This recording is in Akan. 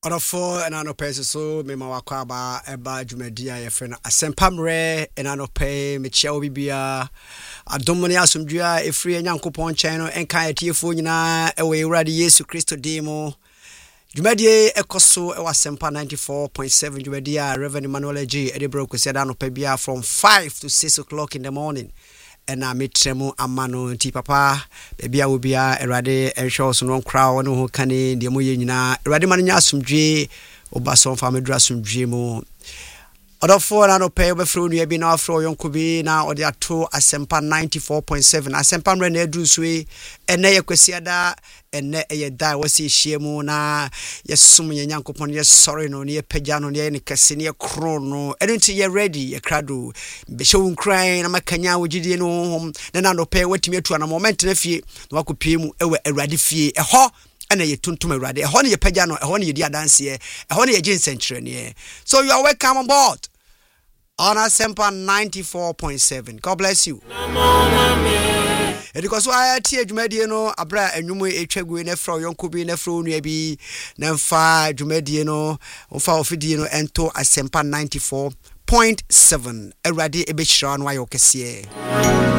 Orofo enano pese so me mawakwa aba eba dwumadia ye fe na asempamre enano pe me chia obibia adomne asomdua efri enyankopon chen no enka etiefo nyina ewe Ewurade Yesu Kristo dimo dwumadie ekoso ewa sempa 94.7 dwumadia Reverend Emmanuel G edebro kwesiada no pe bia from 5 to 6 o'clock in the morning ena metremu amano ti papa bia obia Ewurade ehwe so no nkra wo no ho kane de mo ye nyina Ewurade man nya asomdwe obaso fa medura asomdwe mu Odofo na no pay be fro nua bi na afro yonko bi na ode ato asempa 94.7 asempa mre na edu suwe ene yekwesiada ene eyeda wasi hyiemu na yesum nyankopon ye sorry no ne pagya no ne kese ne kro no enunti ye ready ye krado be hyewu nkran na makanya wogidie no na no pay watimi atu na moment na fie na wakopie mu ewe Ewurade fie eho ene ye tuntum Ewurade eho ne ye pagya no eho ne ye di adanse eho ne ye ginsentrene so you are welcome on board on Asempa 94.7. God bless you. Because I tia dwumadie no abra enwumu etwagu na fra yonko bi na fra onua bi na mfa dwumadie no mfa ofidie no ento Asempa 94.7 Ewurade ebehira no ayo kese